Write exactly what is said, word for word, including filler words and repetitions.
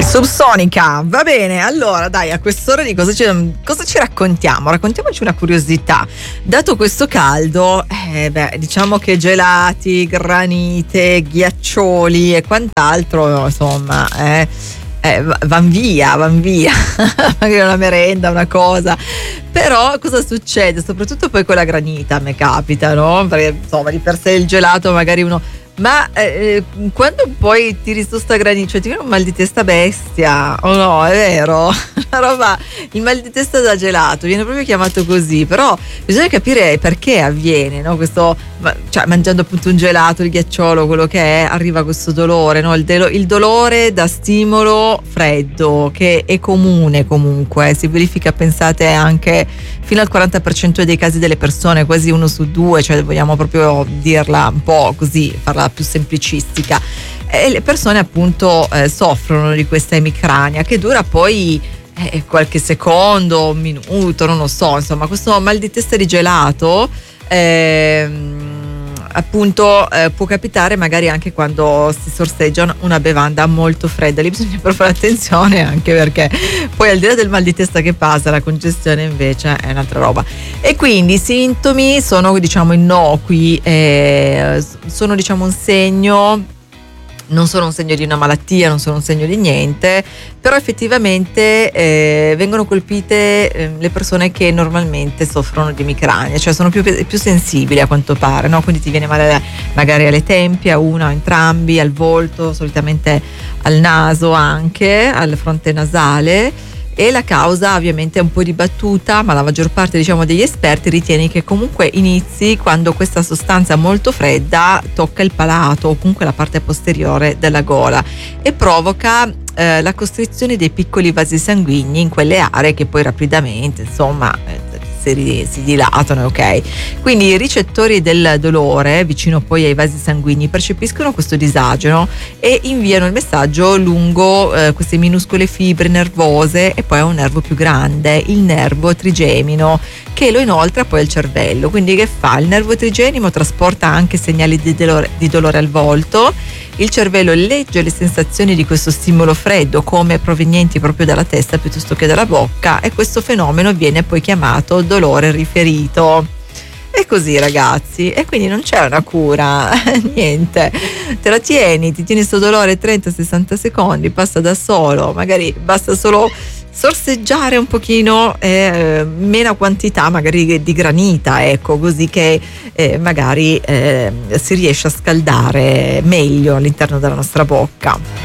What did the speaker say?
Subsonica, va bene. Allora dai, a quest'ora di cosa ci, cosa ci raccontiamo? Raccontiamoci una curiosità. Dato questo caldo, eh, beh, diciamo che gelati, granite, ghiaccioli e quant'altro, insomma, eh, eh, van via, van via. Magari una merenda, una cosa. Però cosa succede? Soprattutto poi con la granita, a me capita, no? Perché insomma di per sé il gelato magari uno... Ma eh, quando poi tiri su sta granita, cioè ti viene un mal di testa bestia, o oh no, è vero? La roba, il mal di testa da gelato viene proprio chiamato così, però bisogna capire perché avviene, no? Questo, cioè mangiando appunto un gelato, il ghiacciolo, quello che è, arriva questo dolore, no? Il, de- il dolore da stimolo freddo, che è comune comunque, si verifica, pensate, anche fino al quaranta per cento dei casi delle persone, quasi uno su due, cioè vogliamo proprio dirla un po' così, farla più semplicistica, e le persone appunto eh, soffrono di questa emicrania che dura poi eh, qualche secondo, un minuto, non lo so, insomma questo mal di testa di gelato ehm, appunto eh, può capitare magari anche quando si sorseggia una bevanda molto fredda. Lì bisogna però fare attenzione, anche perché poi al di là del mal di testa che passa, la congestione invece è un'altra roba. E quindi i sintomi sono, diciamo, innocui, eh, sono, diciamo, un segno, non sono un segno di una malattia, non sono un segno di niente, però effettivamente eh, vengono colpite eh, le persone che normalmente soffrono di emicrania, cioè sono più, più sensibili a quanto pare, no? Quindi ti viene male magari alle tempie, a una o entrambi, al volto, solitamente al naso anche, al fronte nasale. E la causa ovviamente è un po' dibattuta, ma la maggior parte, diciamo, degli esperti ritiene che comunque inizi quando questa sostanza molto fredda tocca il palato o comunque la parte posteriore della gola e provoca eh, la costrizione dei piccoli vasi sanguigni in quelle aree che poi rapidamente, insomma, eh, si, si dilatano, ok? Quindi i ricettori del dolore vicino poi ai vasi sanguigni percepiscono questo disagio, no? E inviano il messaggio lungo eh, queste minuscole fibre nervose e poi a un nervo più grande, il nervo trigemino, che lo inoltra poi al cervello. Quindi che fa? Il nervo trigemino trasporta anche segnali di dolore, di dolore al volto. Il cervello legge le sensazioni di questo stimolo freddo come provenienti proprio dalla testa piuttosto che dalla bocca, e questo fenomeno viene poi chiamato dolore riferito. E così, ragazzi, e quindi non c'è una cura, niente, te la tieni, ti tieni sto dolore trenta sessanta secondi, passa da solo, magari basta solo sorseggiare un pochino eh, meno quantità magari di granita, ecco, così che eh, magari eh, si riesce a scaldare meglio all'interno della nostra bocca.